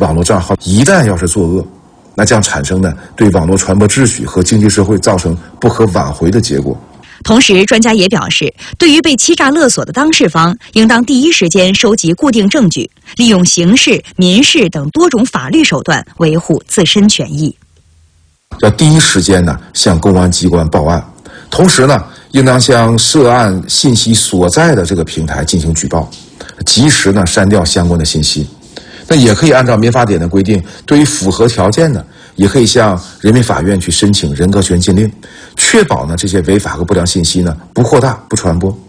网络账号一旦要是作恶，那将产生呢对网络传播秩序和经济社会造成不可挽回的结果。 同时，专家也表示，对于被欺诈勒索的当事方，应当第一时间收集固定证据，利用刑事、民事等多种法律手段维护自身权益。 要第一时间呢向公安机关报案，同时呢，应当向涉案信息所在的这个平台进行举报，及时呢删掉相关的信息。那也可以按照民法典的规定，对于符合条件的，也可以向人民法院去申请人格权禁令，确保呢这些违法和不良信息呢不扩大、不传播。